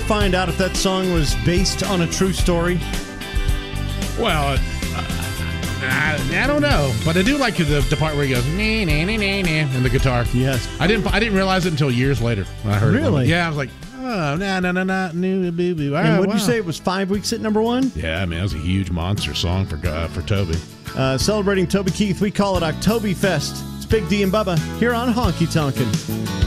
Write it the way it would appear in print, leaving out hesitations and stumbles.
find out if that song was based on a true story? Well, I don't know, but I do like the part where he goes nee, nee, nee, nee, nee, in the guitar. Yes. I didn't realize it until years later when I heard it. Really? Yeah, I was like, oh, new boo boo. And what did you say? It was 5 weeks at number one? Yeah, man, it was a huge monster song for Toby. Celebrating Toby Keith, we call it Oktoberfest. It's Big D and Bubba here on Honky Tonkin'.